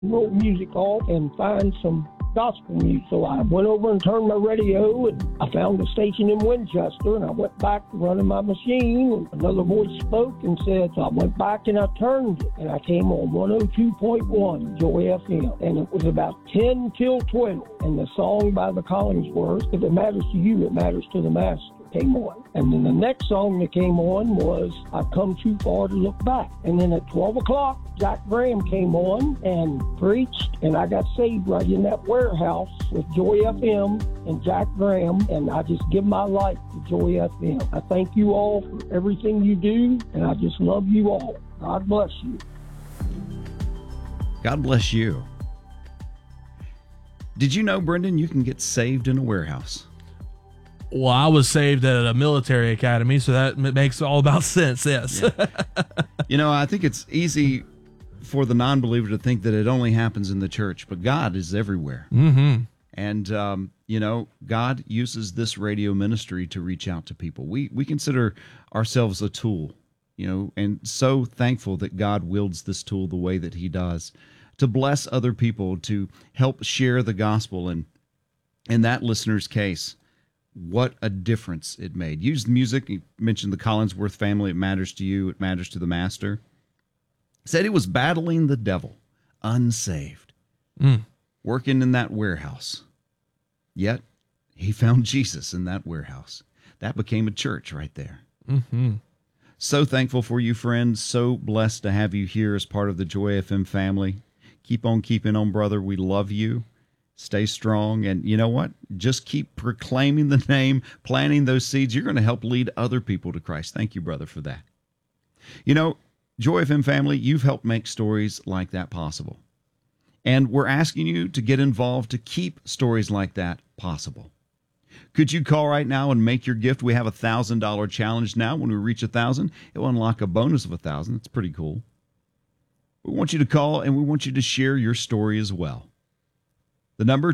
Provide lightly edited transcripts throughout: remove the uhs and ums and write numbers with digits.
roll music off and find some gospel music. So I went over and turned my radio, and I found a station in Winchester, and I went back running my machine, and another voice spoke and said, so I went back and I turned it, and I came on 102.1 Joy FM, and it was about 10 till 12, and the song by the Collingsworth, If It Matters to You, It Matters to the Master, came on. And then the next song that came on was I've Come Too Far to Look Back. And then at 12 o'clock, Jack Graham came on and preached, and I got saved right in that warehouse with Joy FM and Jack Graham, and I just give my life to Joy FM. I thank you all for everything you do, and I just love you all. God bless you. God bless you. Did you know, Brendan, you can get saved in a warehouse? Well, I was saved at a military academy, so that makes all about sense, yes. Yeah. You know, I think it's easy for the non-believer to think that it only happens in the church, but God is everywhere. Mm-hmm. And, you know, God uses this radio ministry to reach out to people. We consider ourselves a tool, you know, and so thankful that God wields this tool the way that he does to bless other people, to help share the gospel. And in that listener's case, what a difference it made. Used music. You mentioned the Collingsworth family. It matters to you. It matters to the master. Said he was battling the devil, unsaved, working in that warehouse. Yet he found Jesus in that warehouse. That became a church right there. Mm-hmm. So thankful for you, friends. So blessed to have you here as part of the Joy FM family. Keep on keeping on, brother. We love you. Stay strong. And you know what? Just keep proclaiming the name, planting those seeds. You're going to help lead other people to Christ. Thank you, brother, for that. You know, Joy FM family, you've helped make stories like that possible. And we're asking you to get involved to keep stories like that possible. Could you call right now and make your gift? We have a $1,000 challenge now. When we reach 1,000, it will unlock a bonus of 1,000. It's pretty cool. We want you to call, and we want you to share your story as well. The number,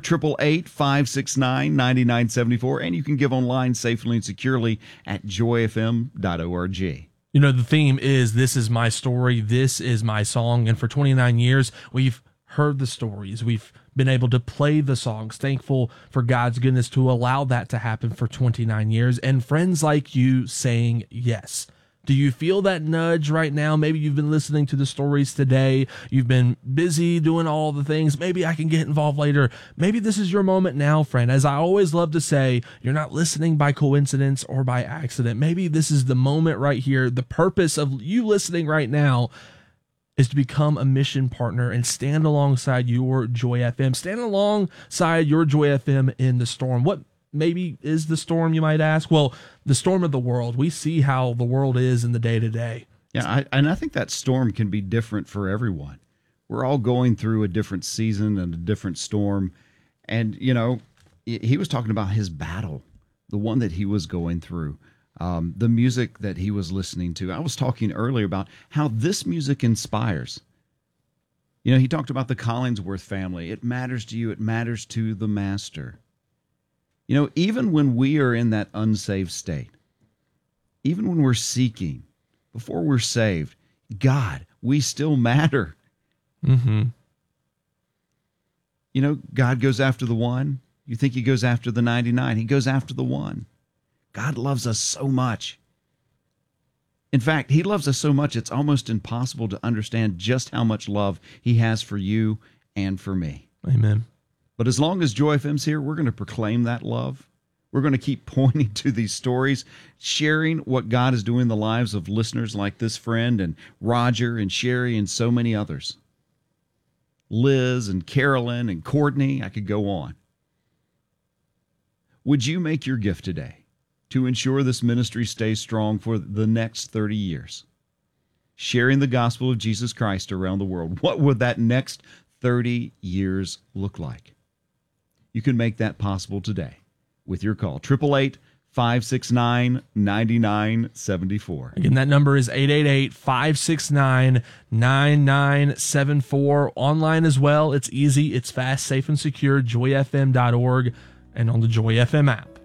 888-569-9974, and you can give online safely and securely at joyfm.org. You know, the theme is, this is my story, this is my song. And for 29 years, we've heard the stories. We've been able to play the songs. Thankful for God's goodness to allow that to happen for 29 years. And friends like you saying yes. Do you feel that nudge right now? Maybe you've been listening to the stories today. You've been busy doing all the things. Maybe I can get involved later. Maybe this is your moment now, friend. As I always love to say, you're not listening by coincidence or by accident. Maybe this is the moment right here. The purpose of you listening right now is to become a mission partner and stand alongside your Joy FM. Stand alongside your Joy FM in the storm. What maybe is the storm, you might ask? Well, the storm of the world. We see how the world is in the day-to-day. Yeah, I think that storm can be different for everyone. We're all going through a different season and a different storm. And, you know, he was talking about his battle, the one that he was going through, the music that he was listening to. I was talking earlier about how this music inspires. You know, he talked about the Collingsworth family. It matters to you. It matters to the master. You know, even when we are in that unsaved state, even when we're seeking, before we're saved, God, we still matter. Mm-hmm. You know, God goes after the one. You think he goes after the 99. He goes after the one. God loves us so much. In fact, he loves us so much, it's almost impossible to understand just how much love he has for you and for me. Amen. But as long as Joy FM's here, we're going to proclaim that love. We're going to keep pointing to these stories, sharing what God is doing in the lives of listeners like this friend and Roger and Sherry and so many others. Liz and Carolyn and Courtney, I could go on. Would you make your gift today to ensure this ministry stays strong for the next 30 years? Sharing the gospel of Jesus Christ around the world. What would that next 30 years look like? You can make that possible today with your call. 888-569-9974. Again, that number is 888-569-9974. Online as well. It's easy, it's fast, safe, and secure. JoyFM.org and on the Joy FM app.